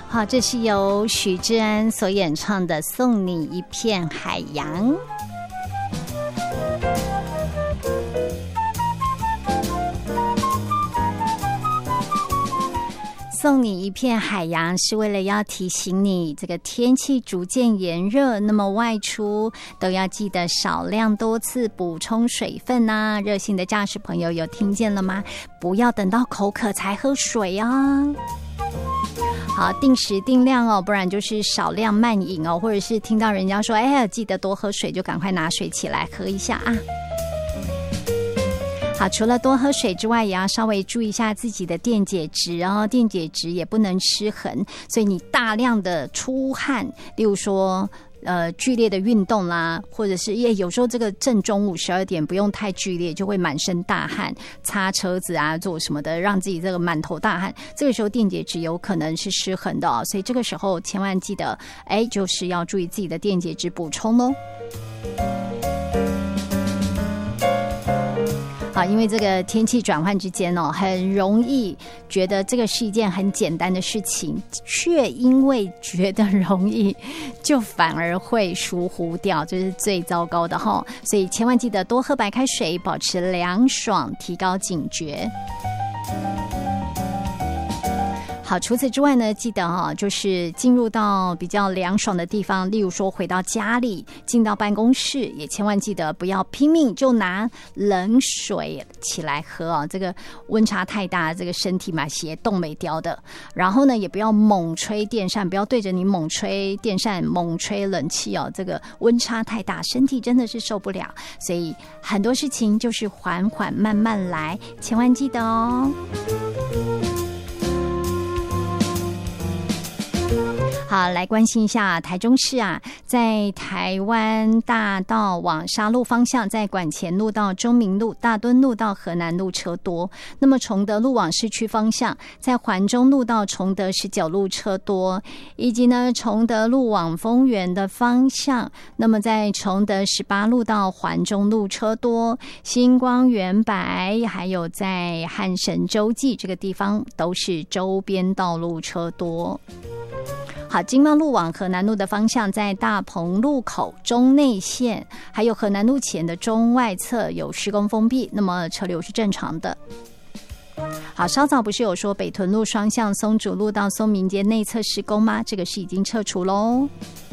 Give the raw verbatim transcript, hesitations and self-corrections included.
好，这是由许志安所演唱的《送你一片海洋》。送你一片海洋是为了要提醒你，这个天气逐渐炎热，那么外出都要记得少量多次补充水分啊。热心的驾驶朋友有听见了吗？不要等到口渴才喝水啊。好，定时定量哦，不然就是少量慢饮哦，或者是听到人家说哎呀记得多喝水，就赶快拿水起来喝一下啊。好，除了多喝水之外，也要稍微注意一下自己的电解质哦，电解质也不能失衡，所以你大量的出汗，例如说呃剧烈的运动啦，或者是也有时候这个正中午十二点不用太剧烈，就会满身大汗，擦车子啊做什么的，让自己这个满头大汗，这个时候电解质有可能是失衡的哦，所以这个时候千万记得哎，就是要注意自己的电解质补充哦。好，因为这个天气转换之间哦，很容易觉得这个是一件很简单的事情，却因为觉得容易，就反而会疏忽掉，这是最糟糕的哈。所以千万记得多喝白开水，保持凉爽，提高警觉。好，除此之外呢，记得哈、哦，就是进入到比较凉爽的地方，例如说回到家里，进到办公室，也千万记得不要拼命就拿冷水起来喝啊、哦，这个温差太大，这个身体嘛血冻没掉的。然后呢，也不要猛吹电扇，不要对着你猛吹电扇、猛吹冷气哦，这个温差太大，身体真的是受不了。所以很多事情就是缓缓慢慢来，千万记得哦。好，来关心一下台中市啊，在台湾大道往沙鹿方向，在管前路到中明路、大墩路到河南路车多。那么崇德路往市区方向，在环中路到崇德十九路车多，以及呢崇德路往丰原的方向，那么在崇德十八路到环中路车多，星光园白还有在汉神洲际这个地方都是周边道路车多。好，经贸路往河南路的方向，在大鹏路口中内线还有河南路前的中外侧有施工封闭，那么车流是正常的。好，稍早不是有说北屯路双向松竹路到松明街内侧施工吗？这个是已经撤除咯。